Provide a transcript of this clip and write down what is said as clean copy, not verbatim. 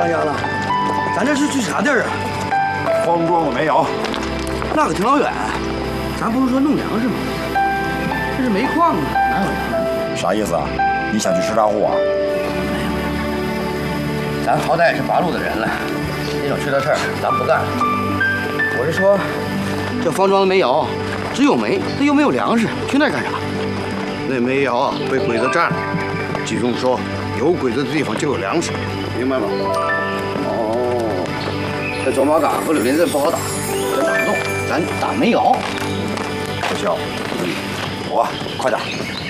大侠了，咱这是去啥地儿啊？ 荒庄子没有， 那可挺老远。咱不是说弄粮食吗？这是煤矿啊，哪有粮食？ 啥意思啊？你想去吃大户啊？ 咱好歹也是八路的人了，这种缺德事儿咱不干。我是说，这方庄子没有，只有煤，它又没有粮食，去那干啥？ 那煤窑被鬼子占了。据众说，有鬼子的地方就有粮食，明白吗？ 哦，这走马岗和柳林镇不好打，咱打不动，咱打煤窑。 不行，我快点。